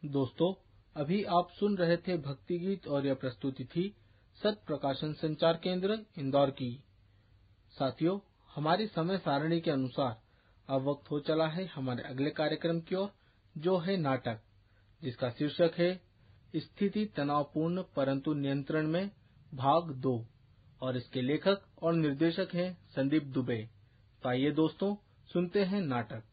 दोस्तों, अभी आप सुन रहे थे भक्ति गीत और यह प्रस्तुति थी सत प्रकाशन संचार केंद्र इंदौर की। साथियों, हमारी समय सारणी के अनुसार अब वक्त हो चला है हमारे अगले कार्यक्रम की ओर, जो है नाटक, जिसका शीर्षक है स्थिति तनावपूर्ण परंतु नियंत्रण में भाग 2 और इसके लेखक और निर्देशक हैं संदीप दुबे। तो आइए दोस्तों, सुनते हैं नाटक।